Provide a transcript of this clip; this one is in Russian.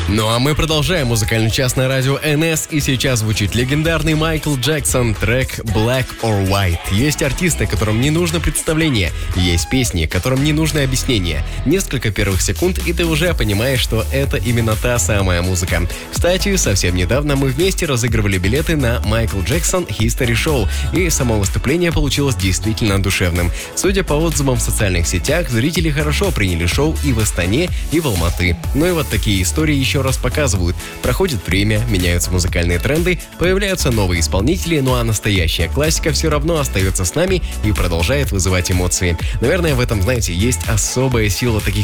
Ну а мы продолжаем музыкальный час на радио НС, и сейчас звучит легендарный Майкл Джексон, трек Black or White. Есть артисты, которым не нужно представление, есть песни, которым не нужно объяснение. Несколько первых секунд, и ты уже понимаешь, что это именно та самая музыка. Кстати, совсем недавно мы вместе разыгрывали билеты на Майкл Джексон History Show, и само выступление получилось действительно душевным. Судя по отзывам в социальных сетях, зрители хорошо приняли шоу и в Астане, и в Алматы. Ну и вот такие истории еще раз показывают. Проходит время, меняются музыкальные тренды, появляются новые исполнители, ну а настоящая классика все равно остается с нами и продолжает вызывать эмоции. Наверное, в этом, знаете, есть особая сила таких